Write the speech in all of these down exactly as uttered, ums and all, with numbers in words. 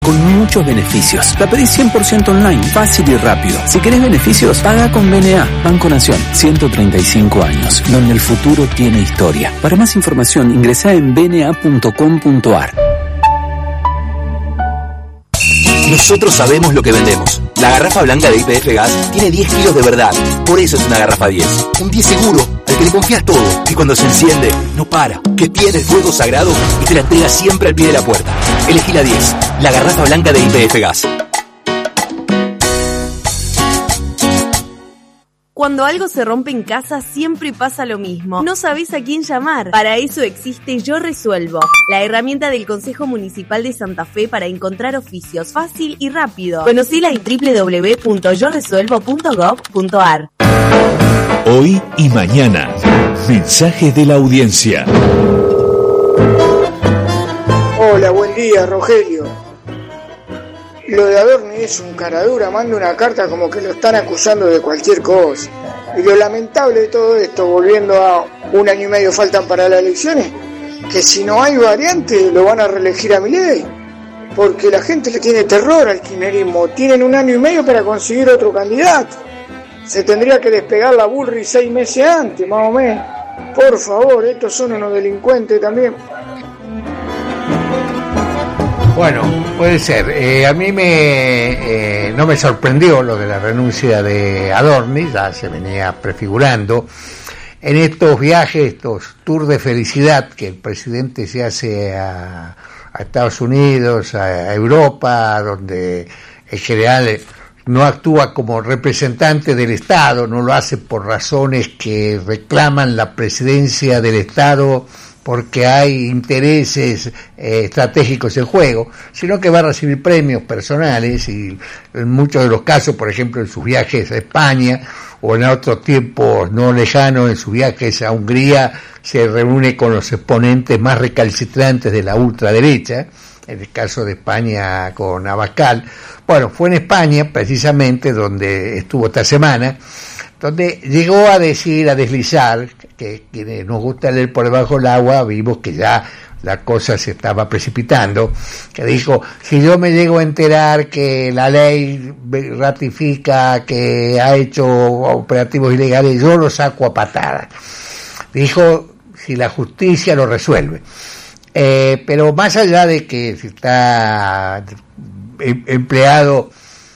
con muchos beneficios. La pedís cien por ciento online, fácil y rápido. Si querés beneficios, paga con B N A. Banco Nación, ciento treinta y cinco años, donde el futuro tiene historia. Para más información, ingresá en b n a punto com punto a r. Nosotros sabemos lo que vendemos. La garrafa blanca de Y P F Gas tiene diez kilos de verdad. Por eso es una garrafa diez. Un diez seguro, al que le confías todo. Que cuando se enciende, no para. Que tiene el fuego sagrado y te la entrega siempre al pie de la puerta. Elegí la diez. La garrafa blanca de Y P F Gas. Cuando algo se rompe en casa, siempre pasa lo mismo. No sabés a quién llamar. Para eso existe Yo Resuelvo, la herramienta del Consejo Municipal de Santa Fe para encontrar oficios fácil y rápido. Conocila en doble u doble u doble u punto yo resuelvo punto gov punto a r. Hoy y mañana. Mensaje de la audiencia. Hola, buen día, Rogelio. Lo de Adorni es un caradura, manda una carta como que lo están acusando de cualquier cosa. Y lo lamentable de todo esto, volviendo a un año y medio faltan para las elecciones, que si no hay variante lo van a reelegir a Milei, porque la gente le tiene terror al kirchnerismo. Tienen un año y medio para conseguir otro candidato. Se tendría que despegar la Bullrich seis meses antes, más o menos. Por favor, estos son unos delincuentes también. Bueno, puede ser. Eh, a mí me eh, no me sorprendió lo de la renuncia de Adorni, ya se venía prefigurando. En estos viajes, estos tours de felicidad que el presidente se hace a, a Estados Unidos, a Europa, donde en general no actúa como representante del Estado, no lo hace por razones que reclaman la presidencia del Estado, porque hay intereses eh, estratégicos en juego, sino que va a recibir premios personales y en muchos de los casos, por ejemplo, en sus viajes a España o en otros tiempos no lejanos, en sus viajes a Hungría, se reúne con los exponentes más recalcitrantes de la ultraderecha, en el caso de España con Abascal. Bueno, fue en España precisamente donde estuvo esta semana, donde llegó a decir, a deslizar, que quienes nos gusta leer por debajo del agua, vimos que ya la cosa se estaba precipitando, que dijo, si yo me llego a enterar que la ley ratifica que ha hecho operativos ilegales, yo lo saco a patadas. Dijo, si la justicia lo resuelve. Eh, pero más allá de que se está empleado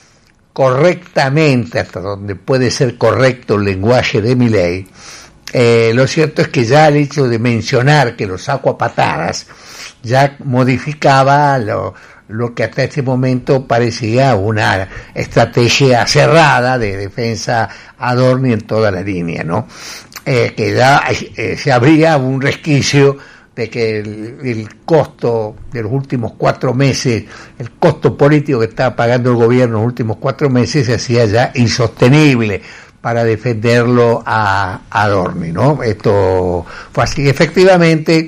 correctamente, hasta donde puede ser correcto el lenguaje de Milei, eh, lo cierto es que ya el hecho de mencionar que lo saco a patadas ya modificaba lo, lo que hasta este momento parecía una estrategia cerrada de defensa Adorni en toda la línea, ¿no? Eh, que ya eh, se abría un resquicio de que el, el costo de los últimos cuatro meses, el costo político que estaba pagando el gobierno en los últimos cuatro meses se hacía ya insostenible para defenderlo a, a Adorni, ¿no? Esto fue así. Efectivamente,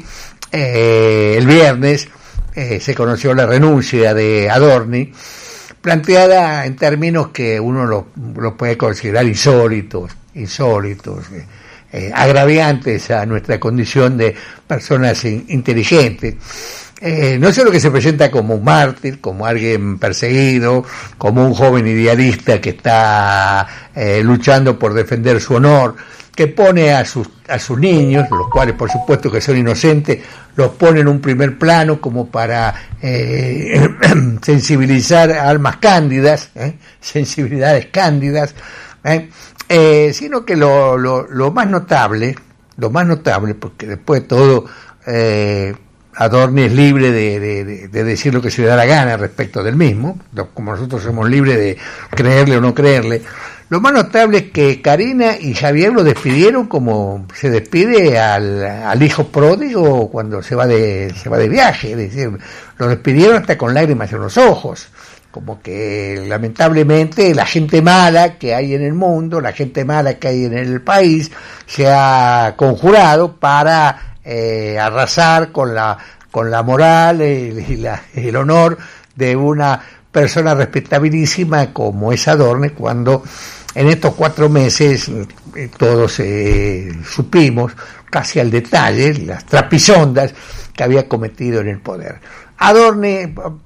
eh, el viernes eh, se conoció la renuncia de Adorni, planteada en términos que uno lo, lo puede considerar insólitos, insólitos, eh, Eh, agraviantes a nuestra condición de personas in, inteligentes. Eh, no solo que se presenta como un mártir, como alguien perseguido, como un joven idealista que está eh, luchando por defender su honor, que pone a sus, a sus niños, los cuales por supuesto que son inocentes, los pone en un primer plano como para eh, sensibilizar a almas cándidas, eh, sensibilidades cándidas, eh, Eh, sino que lo, lo, lo más notable, lo más notable, porque después de todo eh, Adorni es libre de, de, de decir lo que se le da la gana respecto del mismo, como nosotros somos libres de creerle o no creerle. Lo más notable es que Karina y Javier lo despidieron como se despide al, al hijo pródigo cuando se va de se va de viaje, es decir, lo despidieron hasta con lágrimas en los ojos. Como que lamentablemente la gente mala que hay en el mundo, la gente mala que hay en el país, se ha conjurado para eh, arrasar con la con la moral y, y la, el honor de una persona respetabilísima como es Adorni, cuando en estos cuatro meses eh, todos eh, supimos casi al detalle las trapisondas que había cometido en el poder. Adorni,